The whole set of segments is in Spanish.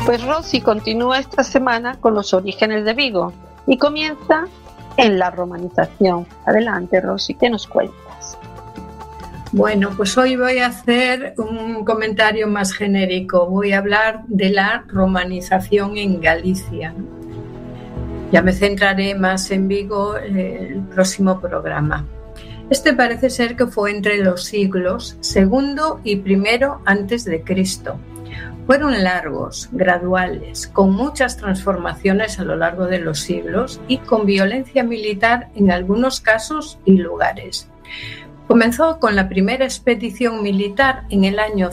Pues Rosy continúa esta semana con los orígenes de Vigo y comienza en la romanización. Adelante, Rosy, ¿qué nos cuentas? Bueno, pues hoy voy a hacer un comentario más genérico. Voy a hablar de la romanización en Galicia. Ya me centraré más en Vigo el próximo programa. Este parece ser que fue entre los siglos II y I antes de Cristo. Fueron largos, graduales, con muchas transformaciones a lo largo de los siglos y con violencia militar en algunos casos y lugares. Comenzó con la primera expedición militar en el año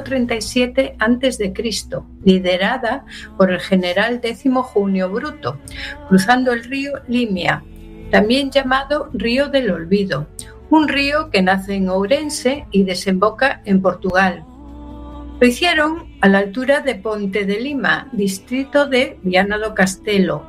137 a.C., liderada por el general Décimo Junio Bruto, cruzando el río Limia, también llamado Río del Olvido, un río que nace en Ourense y desemboca en Portugal. Lo hicieron a la altura de Ponte de Lima, distrito de Viana do Castelo.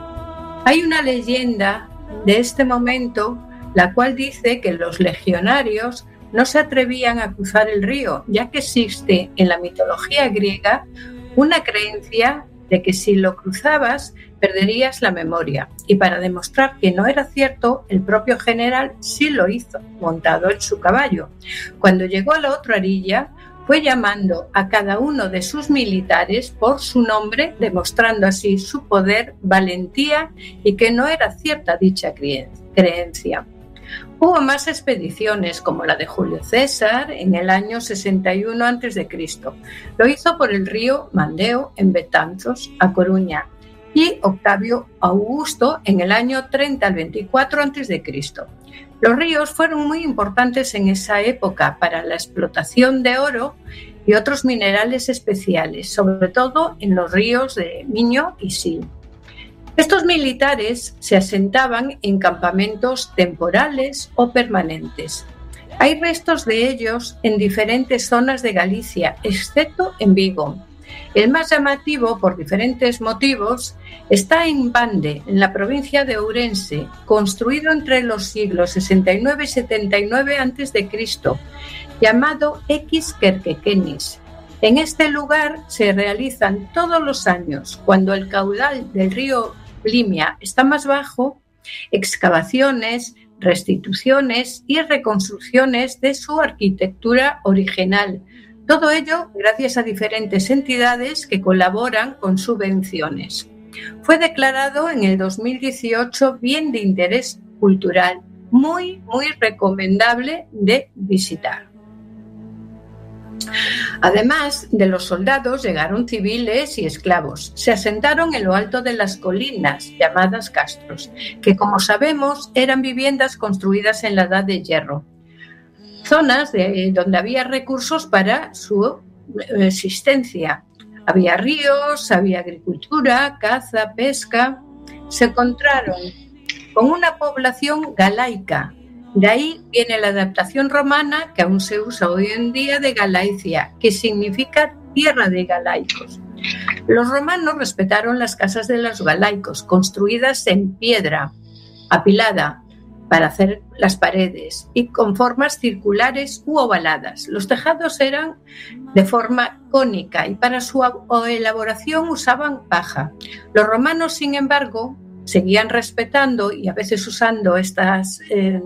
Hay una leyenda de este momento, la cual dice que los legionarios no se atrevían a cruzar el río, ya que existe en la mitología griega una creencia de que si lo cruzabas perderías la memoria. Y para demostrar que no era cierto, el propio general sí lo hizo, montado en su caballo. Cuando llegó a la otra orilla, fue llamando a cada uno de sus militares por su nombre, demostrando así su poder, valentía y que no era cierta dicha creencia. Hubo más expediciones, como la de Julio César en el año 61 a.C. Lo hizo por el río Mandeo en Betanzos, a Coruña, y Octavio Augusto en el año 30 al 24 a.C. Los ríos fueron muy importantes en esa época para la explotación de oro y otros minerales especiales, sobre todo en los ríos de Miño y Sil. Estos militares se asentaban en campamentos temporales o permanentes. Hay restos de ellos en diferentes zonas de Galicia, excepto en Vigo. El más llamativo, por diferentes motivos, está en Bande, en la provincia de Ourense, construido entre los siglos 69 y 79 a.C., llamado Xquerquequenis. En este lugar se realizan todos los años, cuando el caudal del río Limia está más bajo, excavaciones, restituciones y reconstrucciones de su arquitectura original. Todo ello gracias a diferentes entidades que colaboran con subvenciones. Fue declarado en el 2018 bien de interés cultural, muy recomendable de visitar. Además de los soldados, llegaron civiles y esclavos. Se asentaron en lo alto de las colinas, llamadas castros, que, como sabemos, eran viviendas construidas en la Edad de Hierro. Zonas donde había recursos para su existencia. Había ríos, había agricultura, caza, pesca. Se encontraron con una población galaica. De ahí viene la adaptación romana, que aún se usa hoy en día, de Galaicia, que significa tierra de galaicos. Los romanos respetaron las casas de los galaicos, construidas en piedra apilada para hacer las paredes y con formas circulares u ovaladas. Los tejados eran de forma cónica y para su elaboración usaban paja. Los romanos, sin embargo, seguían respetando y a veces usando estas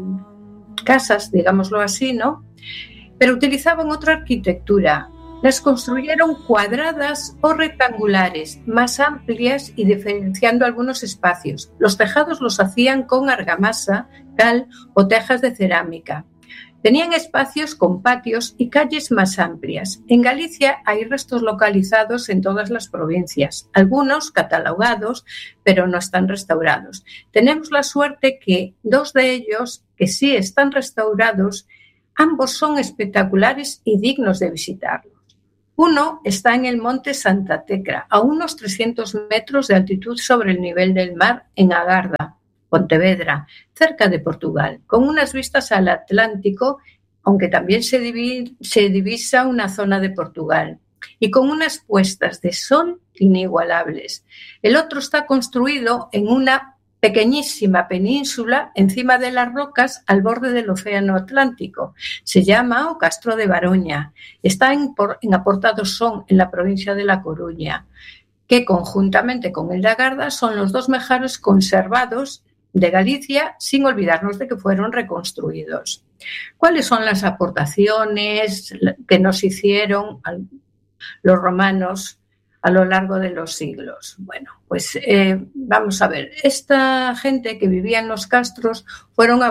casas, digámoslo así, ¿no? Pero utilizaban otra arquitectura. Las construyeron cuadradas o rectangulares, más amplias y diferenciando algunos espacios. Los tejados los hacían con argamasa, cal o tejas de cerámica. Tenían espacios con patios y calles más amplias. En Galicia hay restos localizados en todas las provincias, algunos catalogados, pero no están restaurados. Tenemos la suerte que dos de ellos, que sí están restaurados, ambos son espectaculares y dignos de visitarlos. Uno está en el monte Santa Tecla, a unos 300 metros de altitud sobre el nivel del mar, en Agarda, Pontevedra, cerca de Portugal, con unas vistas al Atlántico, aunque también se divisa una zona de Portugal, y con unas puestas de sol inigualables. El otro está construido en una pequeñísima península encima de las rocas al borde del océano Atlántico. Se llama o Castro de Baroña. Está en Aportadosón, en la provincia de La Coruña. que conjuntamente con el da Garda son los dos mejores conservados de Galicia, sin olvidarnos de que fueron reconstruidos. ¿Cuáles son las aportaciones que nos hicieron los romanos a lo largo de los siglos? Bueno, pues vamos a ver. Esta gente que vivía en los castros fueron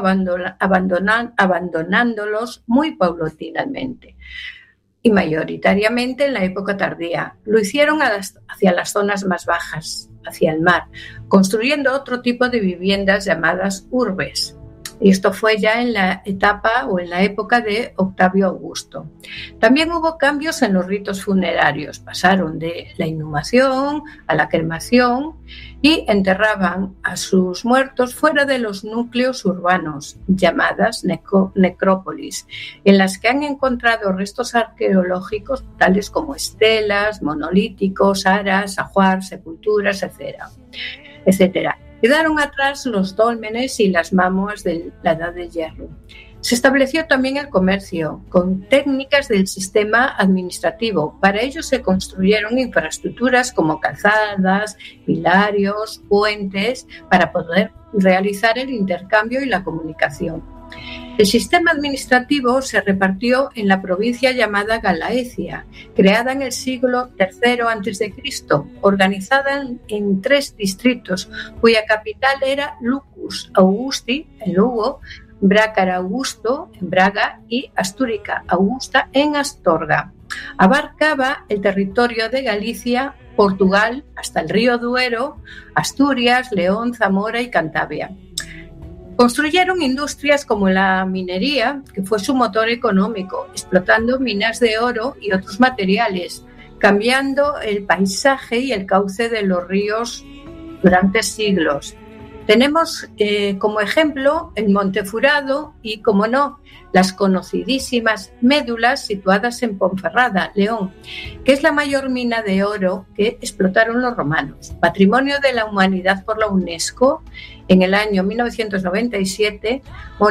abandonándolos muy paulatinamente y mayoritariamente en la época tardía. Lo hicieron hacia las zonas más bajas, hacia el mar, construyendo otro tipo de viviendas llamadas urbes. Y esto fue ya en la etapa o en la época de Octavio Augusto. También hubo cambios en los ritos funerarios. Pasaron de la inhumación a la cremación y enterraban a sus muertos fuera de los núcleos urbanos, llamadas necrópolis, en las que han encontrado restos arqueológicos tales como estelas, monolíticos, aras, ajuar, sepulturas, etcétera. Quedaron atrás los dólmenes y las mámoas de la Edad de Hierro. Se estableció también el comercio, con técnicas del sistema administrativo. Para ello se construyeron infraestructuras como calzadas, pilarios, puentes, para poder realizar el intercambio y la comunicación. El sistema administrativo se repartió en la provincia llamada Galaecia, creada en el siglo III a.C., organizada en 3 distritos, cuya capital era Lucus Augusti, en Lugo, Brácara Augusto, en Braga, y Astúrica Augusta, en Astorga. Abarcaba el territorio de Galicia, Portugal, hasta el río Duero, Asturias, León, Zamora y Cantabria. Construyeron industrias como la minería, que fue su motor económico, explotando minas de oro y otros materiales, cambiando el paisaje y el cauce de los ríos durante siglos. Tenemos como ejemplo el Monte Furado y, como no, las conocidísimas médulas situadas en Ponferrada, León, que es la mayor mina de oro que explotaron los romanos. Patrimonio de la Humanidad por la UNESCO en el año 1997,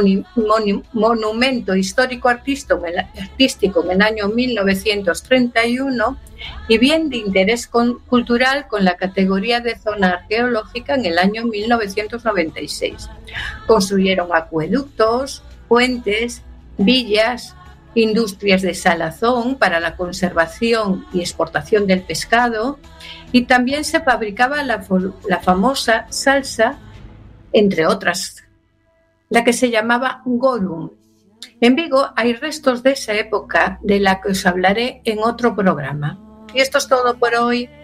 monumento histórico-artístico en el año 1931 y bien de interés cultural con la categoría de zona arqueológica en el año 1996. Construyeron acueductos, puentes, villas, industrias de salazón para la conservación y exportación del pescado, y también se fabricaba la famosa salsa, entre otras, la que se llamaba gorum. En Vigo hay restos de esa época de la que os hablaré en otro programa. Y esto es todo por hoy.